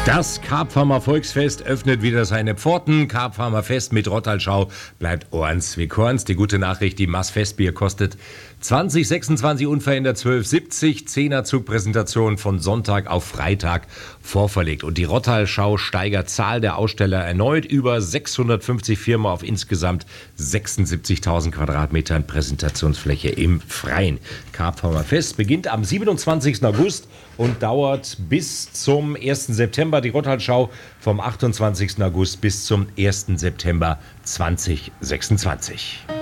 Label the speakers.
Speaker 1: Das Karpfarmer Volksfest öffnet wieder seine Pforten. Karpfarmer Fest mit Rottalschau bleibt Orns wie Korns. Die gute Nachricht, die Maß Festbier kostet 2026 unverändert 12,70. 10er Zugpräsentation von Sonntag auf Freitag vorverlegt. Und die Rottalschau steigert Zahl der Aussteller erneut. Über 650 Firmen auf insgesamt 76.000 Quadratmetern Präsentationsfläche im Freien. Karpfarmer Fest beginnt am 27. August und dauert bis zum 1. September. Die Rottalschau vom 28. August bis zum 1. September 2026.